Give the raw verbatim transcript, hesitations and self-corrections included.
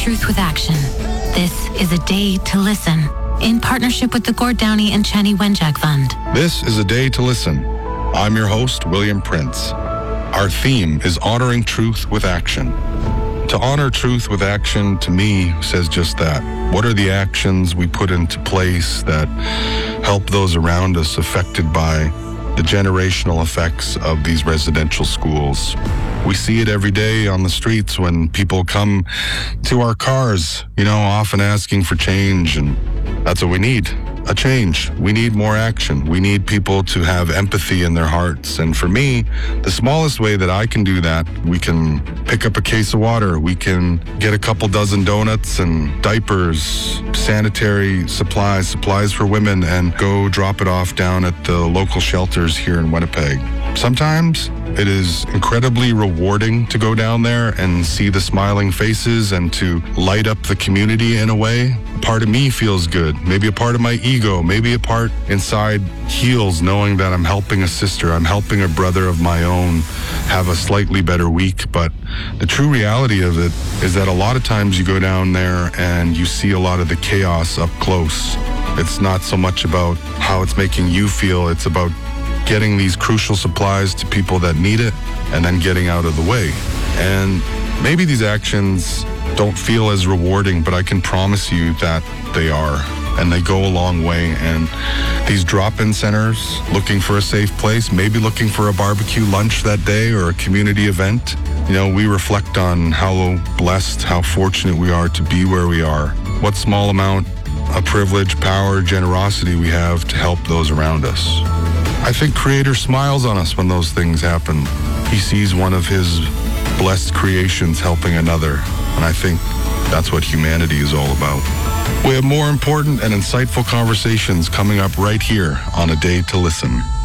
truth with action. This is A Day to Listen, in partnership with the Gord Downey and Chenny Wenjack Fund. This is A Day to Listen. I'm your host, William Prince. Our theme is honoring truth with action. To honor truth with action, to me, says just that. What are the actions we put into place that help those around us affected by the generational effects of these residential schools? We see it every day on the streets when people come to our cars, you know, often asking for change, and that's what we need. A change. We need more action. We need people to have empathy in their hearts. And for me, the smallest way that I can do that, we can pick up a case of water. We can get a couple dozen donuts and diapers, sanitary supplies, supplies for women, and go drop it off down at the local shelters here in Winnipeg. Sometimes it is incredibly rewarding to go down there and see the smiling faces and to light up the community in a way. A part of me feels good. Maybe a part of my ego, maybe a part inside heals knowing that I'm helping a sister, I'm helping a brother of my own have a slightly better week. But the true reality of it is that a lot of times you go down there and you see a lot of the chaos up close. It's not so much about how it's making you feel, it's about getting these crucial supplies to people that need it and then getting out of the way. And maybe these actions don't feel as rewarding, but I can promise you that they are, and they go a long way. And these drop-in centers, looking for a safe place, maybe looking for a barbecue lunch that day or a community event, you know, we reflect on how blessed, how fortunate we are to be where we are. What small amount of privilege, power, generosity we have to help those around us. I think Creator smiles on us when those things happen. He sees one of his blessed creations helping another, and I think that's what humanity is all about. We have more important and insightful conversations coming up right here on A Day to Listen.